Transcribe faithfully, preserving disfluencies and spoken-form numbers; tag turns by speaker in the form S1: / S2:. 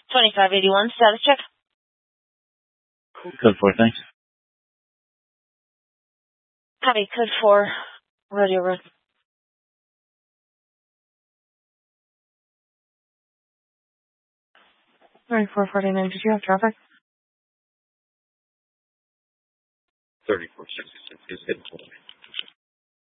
S1: twenty-five eighty-one, status check.
S2: Code four, thanks.
S1: Copy, code four, radio road. thirty-four forty-nine, did you have traffic?
S2: thirty-four sixty-six is hidden.